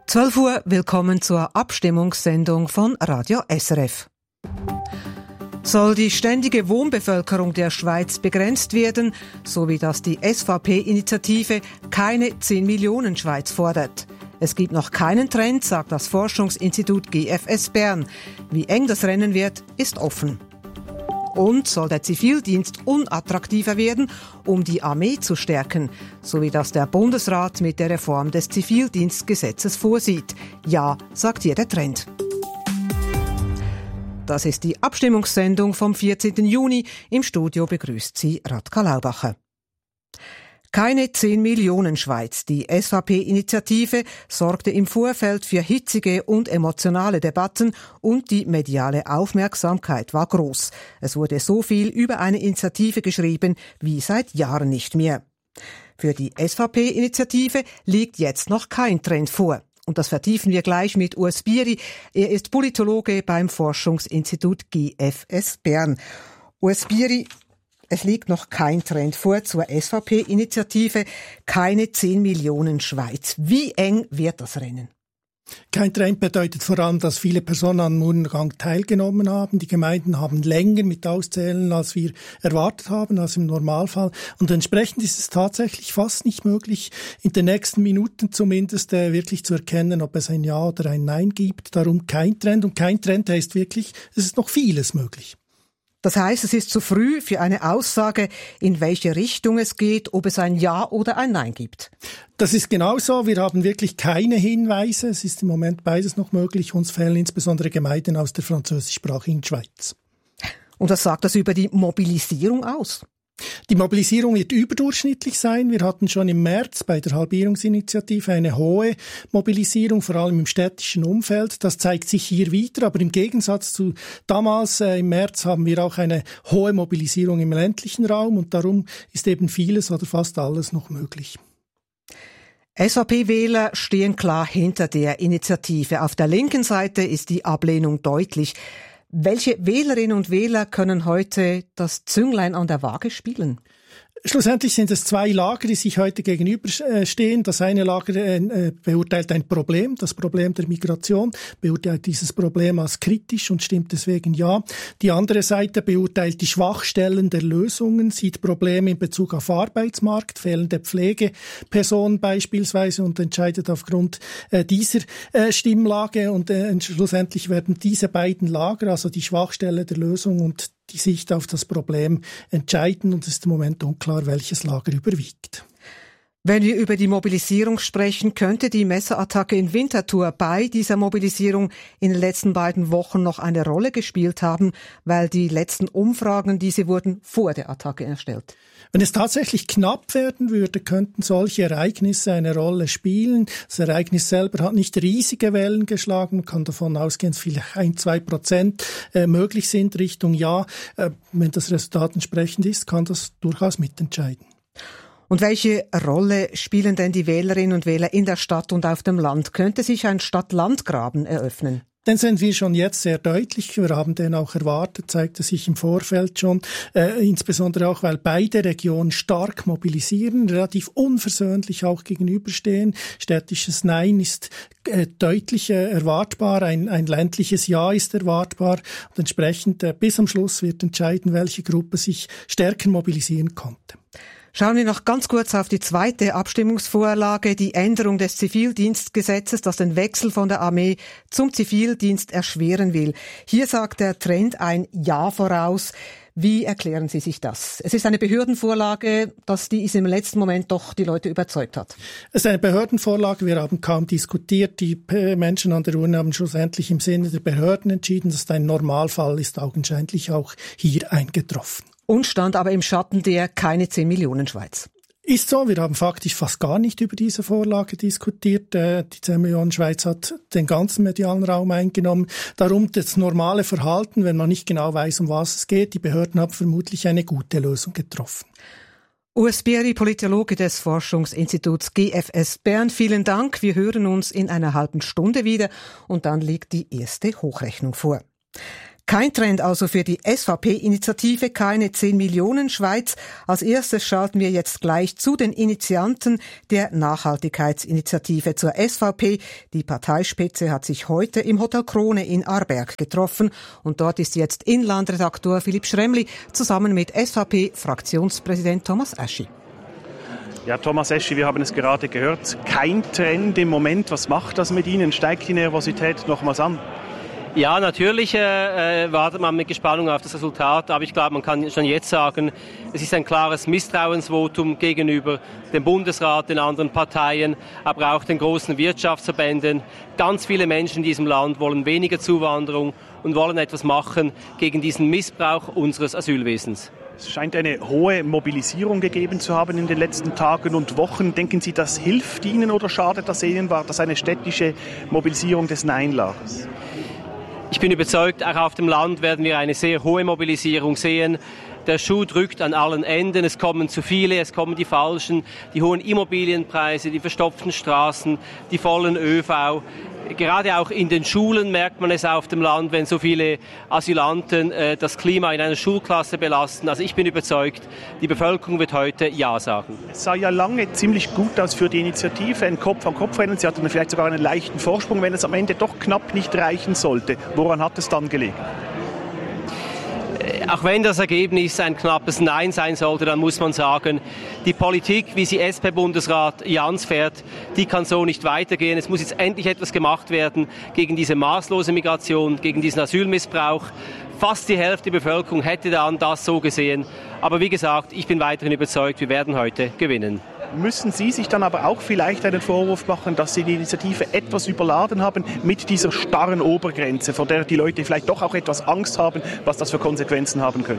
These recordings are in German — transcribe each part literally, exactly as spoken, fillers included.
zwölf Uhr, willkommen zur Abstimmungssendung von Radio S R F. Soll die ständige Wohnbevölkerung der Schweiz begrenzt werden, so wie das die S V P-Initiative keine zehn Millionen Schweiz fordert? Es gibt noch keinen Trend, sagt das Forschungsinstitut G F S Bern. Wie eng das Rennen wird, ist offen. Und soll der Zivildienst unattraktiver werden, um die Armee zu stärken, so wie das der Bundesrat mit der Reform des Zivildienstgesetzes vorsieht? Ja, sagt hier der Trend. Das ist die Abstimmungssendung vom vierzehnten Juni. Im Studio begrüßt sie Radka Laubacher. Keine zehn Millionen Schweiz. Die S V P-Initiative sorgte im Vorfeld für hitzige und emotionale Debatten und die mediale Aufmerksamkeit war groß. Es wurde so viel über eine Initiative geschrieben wie seit Jahren nicht mehr. Für die S V P-Initiative liegt jetzt noch kein Trend vor. Und das vertiefen wir gleich mit Urs Bieri. Er ist Politologe beim Forschungsinstitut G F S Bern. Urs Bieri, es liegt noch kein Trend vor zur S V P-Initiative. Keine zehn Millionen Schweiz. Wie eng wird das Rennen? Kein Trend bedeutet vor allem, dass viele Personen am Urnengang teilgenommen haben. Die Gemeinden haben länger mit Auszählen, als wir erwartet haben, als im Normalfall. Und entsprechend ist es tatsächlich fast nicht möglich, in den nächsten Minuten zumindest äh, wirklich zu erkennen, ob es ein Ja oder ein Nein gibt. Darum kein Trend. Und kein Trend heißt wirklich, es ist noch vieles möglich. Das heißt, es ist zu früh für eine Aussage, in welche Richtung es geht, ob es ein Ja oder ein Nein gibt. Das ist genau so. Wir haben wirklich keine Hinweise. Es ist im Moment beides noch möglich. Uns fehlen insbesondere Gemeinden aus der französischsprachigen Schweiz. Und was sagt das über die Mobilisierung aus? Die Mobilisierung wird überdurchschnittlich sein. Wir hatten schon im März bei der Halbierungsinitiative eine hohe Mobilisierung, vor allem im städtischen Umfeld. Das zeigt sich hier wieder, aber im Gegensatz zu damals äh, im März haben wir auch eine hohe Mobilisierung im ländlichen Raum und darum ist eben vieles oder fast alles noch möglich. S V P-Wähler stehen klar hinter der Initiative. Auf der linken Seite ist die Ablehnung deutlich. Welche Wählerinnen und Wähler können heute das Zünglein an der Waage spielen? Schlussendlich sind es zwei Lager, die sich heute gegenüberstehen. Das eine Lager äh, beurteilt ein Problem, das Problem der Migration, beurteilt dieses Problem als kritisch und stimmt deswegen ja. Die andere Seite beurteilt die Schwachstellen der Lösungen, sieht Probleme in Bezug auf Arbeitsmarkt, fehlende Pflegepersonen beispielsweise und entscheidet aufgrund äh, dieser äh, Stimmlage. Und äh, schlussendlich werden diese beiden Lager, also die Schwachstelle der Lösung und die Sicht auf das Problem entscheiden und es ist im Moment unklar, welches Lager überwiegt. Wenn wir über die Mobilisierung sprechen, könnte die Messerattacke in Winterthur bei dieser Mobilisierung in den letzten beiden Wochen noch eine Rolle gespielt haben, weil die letzten Umfragen, diese wurden vor der Attacke erstellt. Wenn es tatsächlich knapp werden würde, könnten solche Ereignisse eine Rolle spielen. Das Ereignis selber hat nicht riesige Wellen geschlagen. Man kann davon ausgehen, dass vielleicht ein, zwei Prozent äh, möglich sind Richtung Ja. Äh, wenn das Resultat entsprechend ist, kann das durchaus mitentscheiden. Und welche Rolle spielen denn die Wählerinnen und Wähler in der Stadt und auf dem Land? Könnte sich ein Stadt-Land-Graben eröffnen? Den sehen wir schon jetzt sehr deutlich. Wir haben den auch erwartet, zeigte sich im Vorfeld schon. Äh, insbesondere auch, weil beide Regionen stark mobilisieren, relativ unversöhnlich auch gegenüberstehen. Städtisches Nein ist äh, deutlich äh, erwartbar, ein, ein ländliches Ja ist erwartbar. Und entsprechend äh, bis am Schluss wird entscheiden, welche Gruppe sich stärker mobilisieren konnte. Schauen wir noch ganz kurz auf die zweite Abstimmungsvorlage, die Änderung des Zivildienstgesetzes, das den Wechsel von der Armee zum Zivildienst erschweren will. Hier sagt der Trend ein Ja voraus. Wie erklären Sie sich das? Es ist eine Behördenvorlage, dass die ist im letzten Moment doch die Leute überzeugt hat. Es ist eine Behördenvorlage, wir haben kaum diskutiert. Die Menschen an der Urne haben schlussendlich im Sinne der Behörden entschieden, dass ein Normalfall ist augenscheinlich auch hier eingetroffen. Und stand aber im Schatten der keine zehn Millionen Schweiz. Ist so, wir haben faktisch fast gar nicht über diese Vorlage diskutiert. Die zehn Millionen Schweiz hat den ganzen medialen Raum eingenommen. Darum das normale Verhalten, wenn man nicht genau weiß, um was es geht. Die Behörden haben vermutlich eine gute Lösung getroffen. Urs Bieri, Politologe des Forschungsinstituts G F S Bern, vielen Dank. Wir hören uns in einer halben Stunde wieder und dann liegt die erste Hochrechnung vor. Kein Trend also für die S V P-Initiative Keine zehn Millionen Schweiz. Als erstes schalten wir jetzt gleich zu den Initianten der Nachhaltigkeitsinitiative zur S V P. Die Parteispitze hat sich heute im Hotel Krone in Aarberg getroffen und dort ist jetzt Inlandredaktor Philipp Schremli zusammen mit S V P-Fraktionspräsident Thomas Eschi. Ja, Thomas Eschi, wir haben es gerade gehört. Kein Trend im Moment. Was macht das mit Ihnen? Steigt die Nervosität nochmals an? Ja, natürlich äh, wartet man mit Gespannung auf das Resultat, aber ich glaube, man kann schon jetzt sagen, es ist ein klares Misstrauensvotum gegenüber dem Bundesrat, den anderen Parteien, aber auch den großen Wirtschaftsverbänden. Ganz viele Menschen in diesem Land wollen weniger Zuwanderung und wollen etwas machen gegen diesen Missbrauch unseres Asylwesens. Es scheint eine hohe Mobilisierung gegeben zu haben in den letzten Tagen und Wochen. Denken Sie, das hilft Ihnen oder schadet das Ihnen? War das eine städtische Mobilisierung des Nein-Lagers? Ich bin überzeugt, auch auf dem Land werden wir eine sehr hohe Mobilisierung sehen. Der Schuh drückt an allen Enden, es kommen zu viele, es kommen die Falschen, die hohen Immobilienpreise, die verstopften Straßen, die vollen ÖV. Gerade auch in den Schulen merkt man es auf dem Land, wenn so viele Asylanten äh, das Klima in einer Schulklasse belasten. Also ich bin überzeugt, die Bevölkerung wird heute Ja sagen. Es sah ja lange ziemlich gut aus für die Initiative, ein Kopf-an-Kopf-Rennen. Sie hatten vielleicht sogar einen leichten Vorsprung, wenn es am Ende doch knapp nicht reichen sollte. Woran hat es dann gelegen? Auch wenn das Ergebnis ein knappes Nein sein sollte, dann muss man sagen, die Politik, wie sie S P-Bundesrat Jans fährt, die kann so nicht weitergehen. Es muss jetzt endlich etwas gemacht werden gegen diese maßlose Migration, gegen diesen Asylmissbrauch. Fast die Hälfte der Bevölkerung hätte dann das so gesehen. Aber wie gesagt, ich bin weiterhin überzeugt, wir werden heute gewinnen. Müssen Sie sich dann aber auch vielleicht einen Vorwurf machen, dass Sie die Initiative etwas überladen haben mit dieser starren Obergrenze, von der die Leute vielleicht doch auch etwas Angst haben, was das für Konsequenzen haben könnte?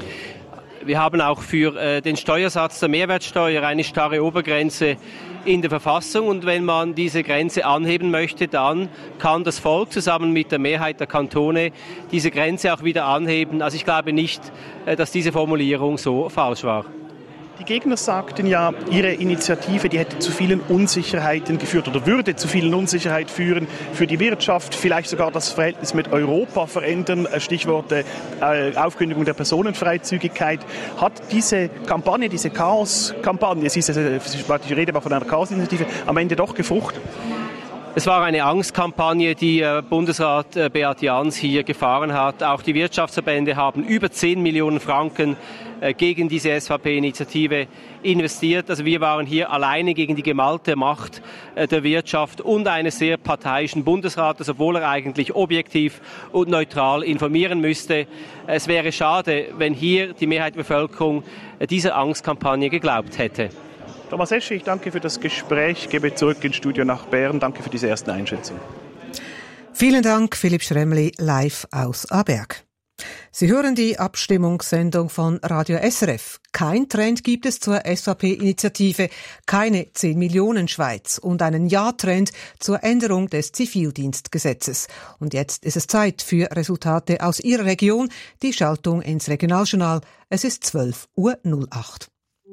Wir haben auch für äh, den Steuersatz der Mehrwertsteuer eine starre Obergrenze in der Verfassung. Und wenn man diese Grenze anheben möchte, dann kann das Volk zusammen mit der Mehrheit der Kantone diese Grenze auch wieder anheben. Also ich glaube nicht, äh, dass diese Formulierung so falsch war. Die Gegner sagten ja, ihre Initiative, die hätte zu vielen Unsicherheiten geführt oder würde zu vielen Unsicherheiten führen für die Wirtschaft, vielleicht sogar das Verhältnis mit Europa verändern, Stichwort äh, Aufkündigung der Personenfreizügigkeit. Hat diese Kampagne, diese Chaos-Kampagne, es ist, äh, die Rede war von einer Chaos-Initiative, am Ende doch gefruchtet? Es war eine Angstkampagne, die äh, Bundesrat äh, Beat Jans hier gefahren hat. Auch die Wirtschaftsverbände haben über zehn Millionen Franken äh, gegen diese S V P-Initiative investiert. Also wir waren hier alleine gegen die gemalte Macht äh, der Wirtschaft und eines sehr parteiischen Bundesrates, obwohl er eigentlich objektiv und neutral informieren müsste. Es wäre schade, wenn hier die Mehrheit der Bevölkerung äh, dieser Angstkampagne geglaubt hätte. Thomas Eschi, ich danke für das Gespräch, gebe zurück ins Studio nach Bern. Danke für diese ersten Einschätzungen. Vielen Dank, Philipp Schremli, live aus Aarberg. Sie hören die Abstimmungssendung von Radio S R F. Kein Trend gibt es zur S V P-Initiative, keine zehn Millionen Schweiz und einen Ja-Trend zur Änderung des Zivildienstgesetzes. Und jetzt ist es Zeit für Resultate aus Ihrer Region. Die Schaltung ins Regionaljournal. Es ist zwölf Uhr null acht.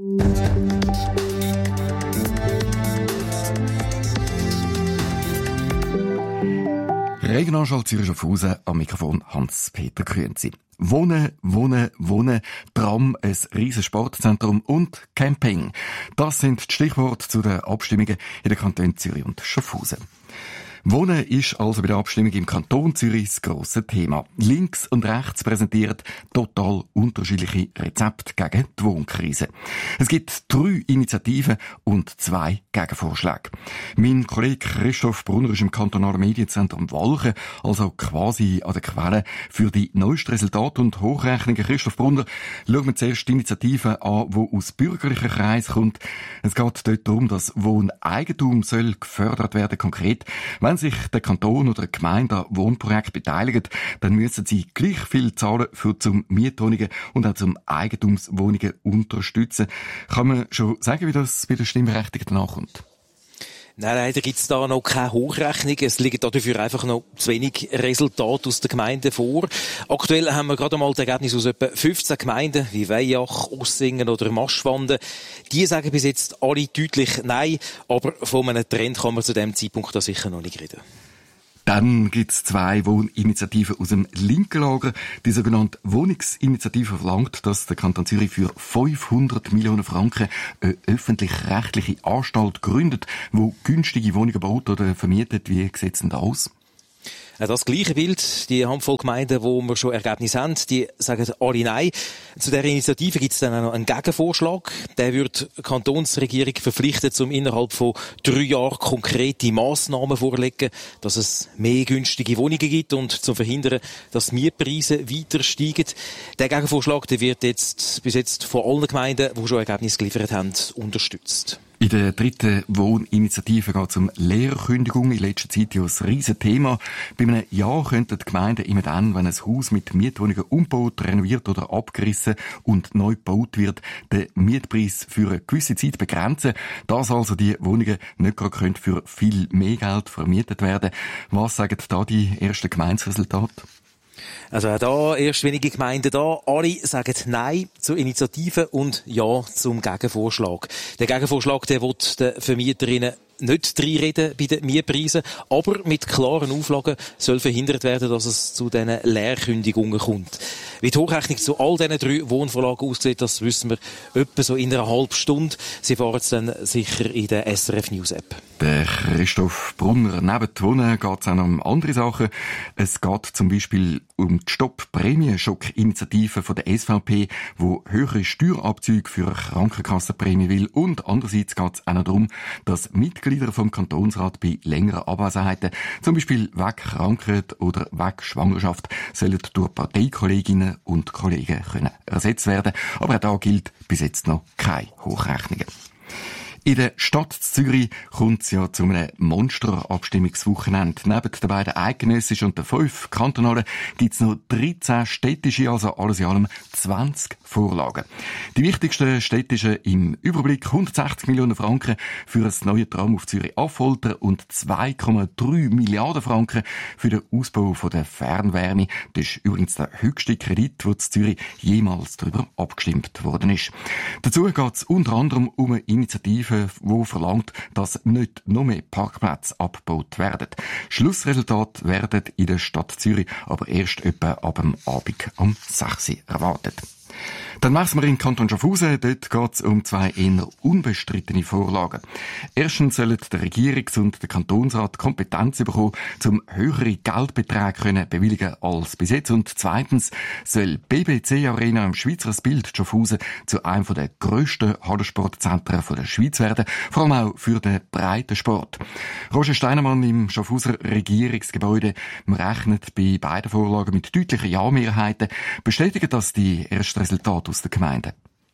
Regionalschall Zürich-Schaffhausen, am Mikrofon Hans-Peter Grünzi. Wohnen, wohnen, wohnen, Tram, ein riesen Sportzentrum und Camping. Das sind die Stichworte zu den Abstimmungen in den Kantonen Zürich und Schaffhausen. Wohnen ist also bei der Abstimmung im Kanton Zürich das grosse Thema. Links und rechts präsentieren total unterschiedliche Rezepte gegen die Wohnkrise. Es gibt drei Initiativen und zwei Gegenvorschläge. Mein Kollege Christoph Brunner ist im kantonalen Medienzentrum Walchen, also quasi an der Quelle für die neuesten Resultate und Hochrechnungen. Christoph Brunner, schauen wir zuerst die Initiative an, die aus bürgerlichen Kreisen kommt. Es geht dort darum, dass Wohneigentum soll gefördert werden, konkret. Wenn sich der Kanton oder die Gemeinde an Wohnprojekten beteiligen, dann müssen sie gleich viel zahlen für zum Mietwohnungen und auch zum Eigentumswohnungen unterstützen. Kann man schon sagen, wie das bei den Stimmberechtigten ankommt? Nein, leider gibt's da noch keine Hochrechnung. Es liegen dafür einfach noch zu wenig Resultate aus der Gemeinde vor. Aktuell haben wir gerade einmal das Ergebnis aus etwa fünfzehn Gemeinden, wie Weijach, Ossingen oder Maschwanden. Die sagen bis jetzt alle deutlich Nein, aber von einem Trend kann man zu diesem Zeitpunkt da sicher noch nicht reden. Dann gibt es zwei Wohninitiativen aus dem linken Lager. Die sogenannte Wohnungsinitiative verlangt, dass der Kanton Zürich für fünfhundert Millionen Franken eine öffentlich-rechtliche Anstalt gründet, wo günstige Wohnungen baut oder vermietet. Wie sieht es denn da aus? Das gleiche Bild, die Handvoll Gemeinden, wo wir schon Ergebnisse haben, die sagen alle nein. Zu dieser Initiative gibt es dann auch noch einen Gegenvorschlag. Der wird die Kantonsregierung verpflichten, um innerhalb von drei Jahren konkrete Massnahmen vorzulegen, dass es mehr günstige Wohnungen gibt und zu verhindern, dass die Mietpreise weiter steigen. Der Gegenvorschlag, der wird jetzt bis jetzt von allen Gemeinden, die schon Ergebnisse geliefert haben, unterstützt. In der dritten Wohninitiative geht es um Leerkündigung. In letzter Zeit ja ein riesen Thema. Bei einem Jahr könnten die Gemeinden immer dann, wenn ein Haus mit Mietwohnungen umgebaut, renoviert oder abgerissen und neu gebaut wird, den Mietpreis für eine gewisse Zeit begrenzen. Dass also die Wohnungen nicht gerade für viel mehr Geld vermietet werden. Was sagen da die ersten Gemeinderesultate? Also auch da erst wenige Gemeinden da. Alle sagen Nein zur Initiative und Ja zum Gegenvorschlag. Der Gegenvorschlag, der will den Vermieterinnen nicht reinreden bei den Mietpreisen, aber mit klaren Auflagen soll verhindert werden, dass es zu diesen Leerkündigungen kommt. Wie die Hochrechnung zu all diesen drei Wohnvorlagen aussieht, das wissen wir etwa so in einer halben Stunde. Sie fahren es dann sicher in der S R F News App. Der Christoph Brunner. Neben dem Wohnen geht es auch noch um andere Sachen. Es geht zum Beispiel um die Stopp-Prämienschock-Initiative von der S V P, wo höhere Steuerabzüge für Krankenkassenprämie will. Und andererseits geht es auch noch darum, dass Mitglieder vom Kantonsrat bei längeren Abwesenheiten, zum Beispiel wegen Krankheit oder wegen Schwangerschaft, sollen durch Parteikolleginnen und Kollegen können ersetzt werden. Aber auch da gilt bis jetzt noch keine Hochrechnungen. In der Stadt Zürich kommt es ja zu einem Monsterabstimmungswochenende. Neben den beiden eidgenössischen und den fünf kantonalen gibt es noch dreizehn städtische, also alles in allem zwanzig Vorlagen. Die wichtigsten städtischen im Überblick: hundertsechzig Millionen Franken für ein neues Tram auf Zürich-Affolter und zwei Komma drei Milliarden Franken für den Ausbau von der Fernwärme. Das ist übrigens der höchste Kredit, der in Zürich jemals darüber abgestimmt worden ist. Dazu geht es unter anderem um eine Initiative, wo verlangt, dass nicht nur mehr Parkplätze abgebaut werden. Schlussresultat werden in der Stadt Zürich aber erst etwa ab dem Abend um sechs Uhr erwartet. Dann wechseln wir in den Kanton Schaffhausen. Dort geht es um zwei eher unbestrittene Vorlagen. Erstens sollen der Regierungs- und der Kantonsrat Kompetenz bekommen, um höhere Geldbeträge können bewilligen als bis jetzt. Und zweitens soll B B C Arena im Schweizer Bild Schaffhausen zu einem der grössten Hallensportzentren der Schweiz werden, vor allem auch für den Breitensport. Roger Steinemann im Schaffhauser Regierungsgebäude rechnet bei beiden Vorlagen mit deutlichen Ja-Mehrheiten, bestätigt das die ersten Resultate aus der Gemeinde.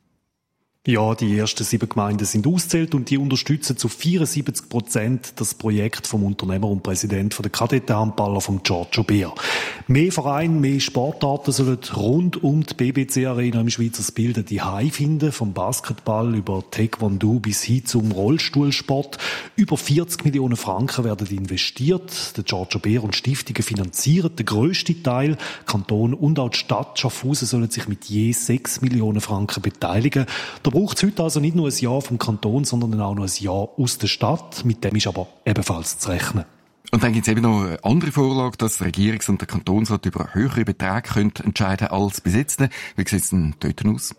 Ja, die ersten sieben Gemeinden sind ausgezählt und die unterstützen zu vierundsiebzig Prozent das Projekt vom Unternehmer und Präsident der Kadettenhandballer vom Giorgio Beer. Mehr Vereine, mehr Sportarten sollen rund um die B B C Arena im Schweizer Bild die Heim finden, vom Basketball über Taekwondo bis hin zum Rollstuhlsport. Über vierzig Millionen Franken werden investiert. Der Giorgio Beer und Stiftungen finanzieren den grössten Teil. Kanton und auch die Stadt Schaffhausen sollen sich mit je sechs Millionen Franken beteiligen. Da braucht es heute also nicht nur ein Jahr vom Kanton, sondern auch noch ein Jahr aus der Stadt. Mit dem ist aber ebenfalls zu rechnen. Und dann gibt es eben noch eine andere Vorlage, dass der Regierungs- und der Kantonsrat über höhere Beträge können entscheiden als bis jetzt. Wie sieht es denn dort aus?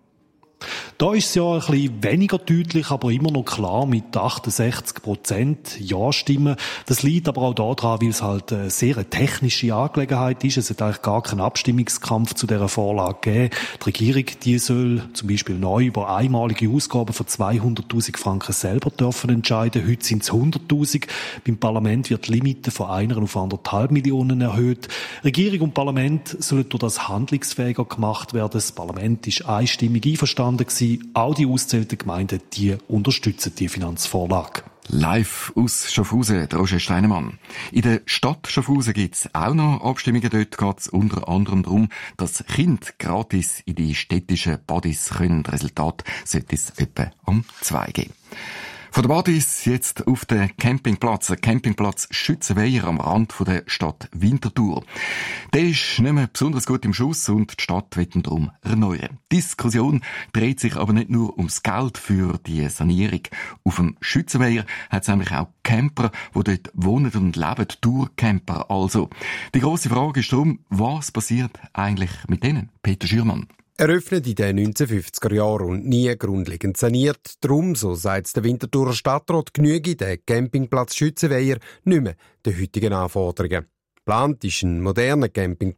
Da ist es ja ein bisschen weniger deutlich, aber immer noch klar mit achtundsechzig Prozent Ja-Stimmen. Das liegt aber auch daran, weil es halt eine sehr technische Angelegenheit ist. Es hat eigentlich gar keinen Abstimmungskampf zu dieser Vorlage gegeben. Die Regierung, die soll zum Beispiel neu über einmalige Ausgaben von zweihunderttausend Franken selber dürfen entscheiden. Heute sind es hunderttausend. Beim Parlament wird die Limite von einer auf anderthalb Millionen erhöht. Regierung und Parlament sollen durch das handlungsfähiger gemacht werden. Das Parlament ist einstimmig einverstanden gewesen. Auch die ausgezählten Gemeinden, die unterstützen die Finanzvorlage. Live aus Schaffhausen, Roger Steinemann. In der Stadt Schaffhausen gibt es auch noch Abstimmungen. Dort geht es unter anderem darum, dass Kinder gratis in die städtischen Badis können. Resultat sollte es etwa um zwei geben. Von der Badis jetzt auf den Campingplatz. Ein Campingplatz Schützenweiher am Rand der Stadt Winterthur. Der ist nicht mehr besonders gut im Schuss und die Stadt will ihn darum erneuern. Die Diskussion dreht sich aber nicht nur ums Geld für die Sanierung. Auf dem Schützenweiher hat es nämlich auch Camper, die dort wohnen und leben, Tourcamper also. Die grosse Frage ist darum, was passiert eigentlich mit denen? Peter Schürmann. Eröffnet in den neunzehnhundertfünfziger Jahren und nie grundlegend saniert. Drum, so sagt der Winterthurer Stadtrat, genüge der Campingplatz Schützenweiher nicht mehr den heutigen Anforderungen. Geplant ist ein moderner Campingplatz